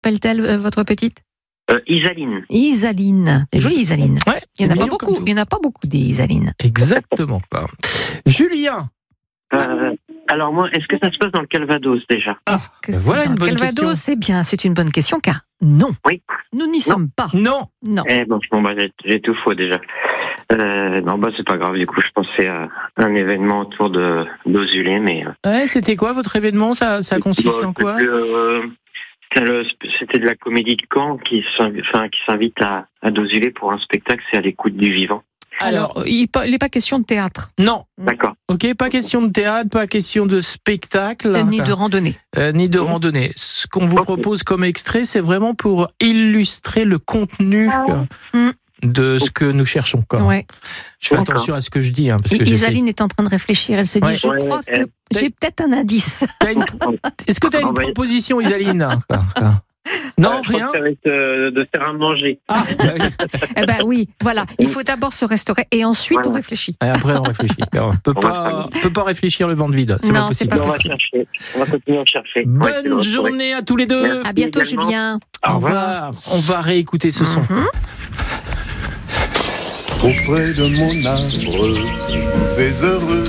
s'appelle-t-elle, votre petite? Isaline. Isaline. C'est joli, Isaline. Ouais, Il n'y en a pas beaucoup des Isalines. Exactement. Quoi. Julien. Alors moi, est-ce que ça se passe dans le Calvados déjà? Voilà une bonne Calvados, question. c'est bien, c'est une bonne question, car non. Oui. Nous n'y sommes pas. Non. J'ai tout faux déjà. C'est pas grave. Du coup, je pensais à un événement autour d'Ozulé, mais. Ouais, c'était quoi votre événement? Ça consiste en quoi? C'était de la comédie de Caen qui s'invite à Dozulé pour un spectacle. C'est à l'écoute du vivant. Alors, il n'est pas question de théâtre. Non. D'accord. Ok, pas question de théâtre, pas question de spectacle. Ni de randonnée. Ni de randonnée. Ce qu'on vous propose comme extrait, c'est vraiment pour illustrer le contenu de ce que nous cherchons. Quoi. Ouais. Je fais attention à ce que je dis. Parce que Isaline est en train de réfléchir. Elle se dit, je crois que j'ai peut-être un indice. Est-ce que tu as une proposition, Isaline? Non, rien. Ça va être de faire à manger. Eh ben oui, voilà. Il faut d'abord se restaurer et ensuite on réfléchit. Et après on réfléchit. On peut pas réfléchir le ventre vide. C'est non, pas possible. C'est pas possible. On va continuer à chercher. Bonne journée à tous les deux. Merci à bientôt, également. Julien. Au revoir. On va réécouter ce son. Auprès de mon arbre, je vais heureux.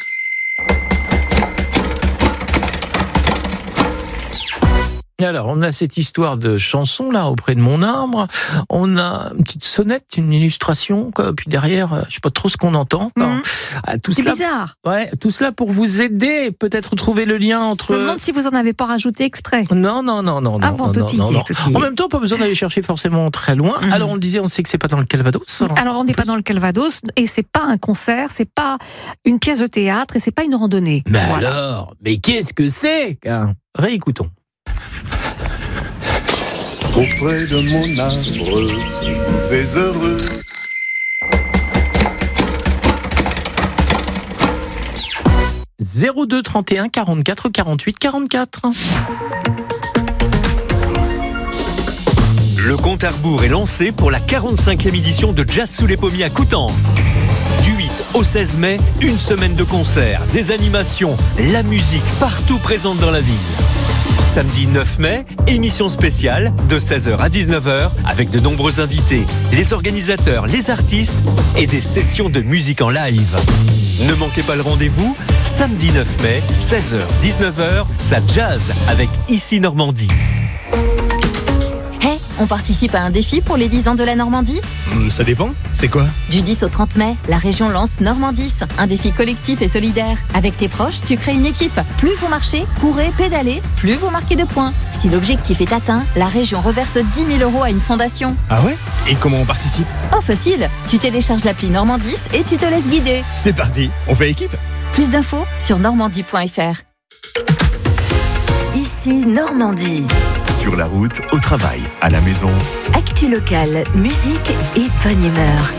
Alors, on a cette histoire de chanson là auprès de mon arbre. On a une petite sonnette, une illustration, quoi. Puis derrière, je sais pas trop ce qu'on entend. C'est bizarre. Ouais, tout cela pour vous aider, peut-être trouver le lien entre. Je me demande si vous en avez pas rajouté exprès. Non. Titiller. En même temps, pas besoin d'aller chercher forcément très loin. Alors on le disait, on sait que c'est pas dans le Calvados. Alors on n'est pas dans le Calvados et c'est pas un concert, c'est pas une pièce de théâtre et c'est pas une randonnée. Mais qu'est-ce que c'est? Réécoutons. Auprès de mon arbre, je vais heureux. « 02 31 44 48 44 » Le compte à rebours est lancé pour la 45e édition de Jazz sous les pommiers à Coutances. Du 8 au 16 mai, une semaine de concerts, des animations, la musique partout présente dans la ville. Samedi 9 mai, émission spéciale de 16h à 19h avec de nombreux invités, les organisateurs, les artistes et des sessions de musique en live. Ne manquez pas le rendez-vous, samedi 9 mai, 16h, 19h, ça jazz avec Ici Normandie. On participe à un défi pour les 10 ans de la Normandie? Ça dépend, c'est quoi? Du 10 au 30 mai, la région lance Normandis, un défi collectif et solidaire. Avec tes proches, tu crées une équipe. Plus vous marchez, courez, pédalez, plus vous marquez de points. Si l'objectif est atteint, la région reverse 10 000 € à une fondation. Ah ouais? Et comment on participe? Oh facile, tu télécharges l'appli Normandis et tu te laisses guider. C'est parti, on fait équipe? Plus d'infos sur normandie.fr. Ici Normandie. Sur la route, au travail, à la maison. Actu locale, musique et bonne humeur.